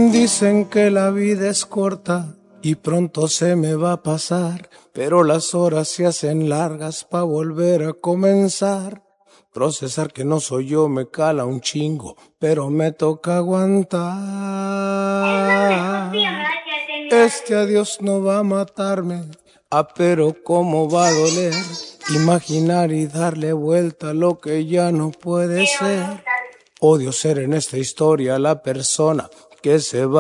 Dicen que la vida es corta y pronto se me va a pasar, pero las horas se hacen largas pa' volver a comenzar. Procesar que no soy yo me cala un chingo, pero me toca aguantar. Este adiós no va a matarme, pero cómo va a doler imaginar y darle vuelta a lo que ya no puede ser. Odio ser en esta historia la persona que se va